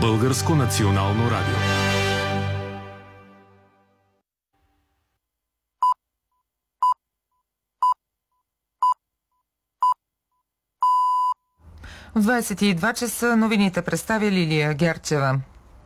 Българско национално радио. В 22 часа новините представя Лилия Герчева.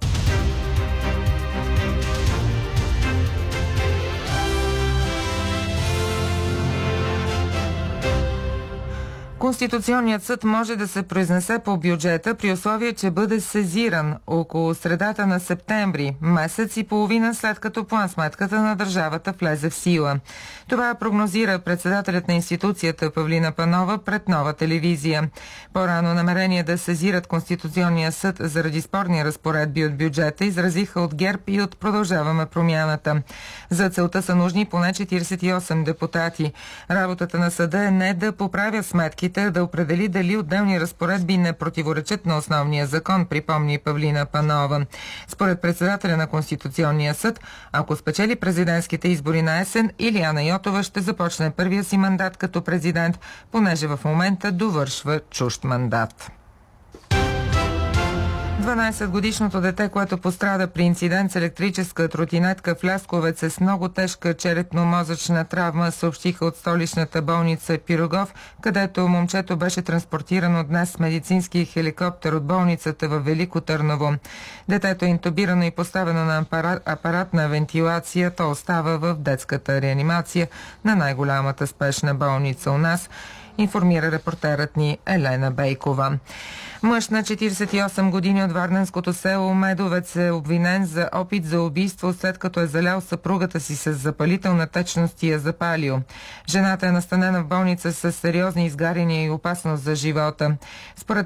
Конституционният съд може да се произнесе по бюджета при условие, че бъде сезиран около средата на септември, месец и половина след като план-сметката на държавата влезе в сила. Това прогнозира председателят на институцията Павлина Панова пред Нова телевизия. По-рано намерение да сезират Конституционния съд заради спорни разпоредби от бюджета изразиха от ГЕРБ и от Продължаваме промяната. За целта са нужни поне 48 депутати. Работата на съда е не да поправя сметки, да определи дали отделни разпоредби не противоречат на основния закон, припомни Павлина Панова. Според председателя на Конституционния съд, ако спечели президентските избори на есен, Илияна Йотова ще започне първия си мандат като президент, понеже в момента довършва чужд мандат. 12-годишното дете, което пострада при инцидент с електрическа тротинетка в Лясковец с много тежка черепно-мозъчна травма, съобщиха от столичната болница Пирогов, където момчето беше транспортирано днес с медицински хеликоптер от болницата във Велико Търново. Детето е интубирано и поставено на апаратна вентилация. То остава в детската реанимация на най-голямата спешна болница у нас, информира репортерът ни Елена Бейкова. Мъж на 48 години от варненското село Медовец е обвинен за опит за убийство, след като е залял съпругата си с запалителна течност и я запалил. Жената е настанена в болница с сериозни изгаряния и опасност за живота. Според